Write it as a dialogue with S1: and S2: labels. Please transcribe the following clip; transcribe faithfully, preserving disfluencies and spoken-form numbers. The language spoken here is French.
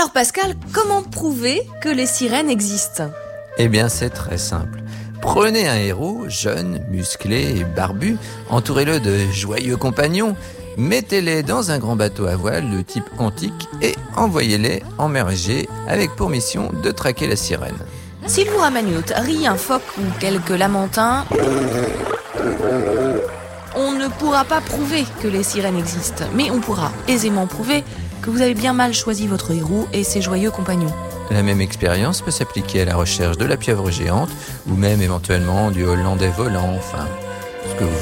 S1: Alors Pascal, comment prouver que les sirènes existent ?
S2: Eh bien, c'est très simple. Prenez un héros, jeune, musclé et barbu, entourez-le de joyeux compagnons, mettez-les dans un grand bateau à voile de type antique et envoyez-les en mer Égée avec pour mission de traquer la sirène.
S1: S'il vous ramène une otarie, un phoque ou quelques lamantins, on ne pourra pas prouver que les sirènes existent, mais on pourra aisément prouver que vous avez bien mal choisi votre héros et ses joyeux compagnons.
S2: La même expérience peut s'appliquer à la recherche de la pieuvre géante ou même éventuellement du hollandais volant, enfin